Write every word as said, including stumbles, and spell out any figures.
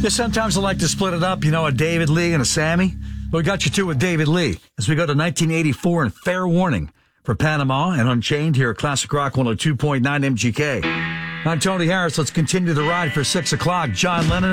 Yeah, sometimes I like to split it up, you know, a David Lee and a Sammy. Well, we got you two with David Lee as we go to nineteen eighty-four and Fair Warning for Panama and Unchained here at Classic Rock one oh two point nine M G K. I'm Tony Harris. Let's continue the ride for six o'clock. John Lennon.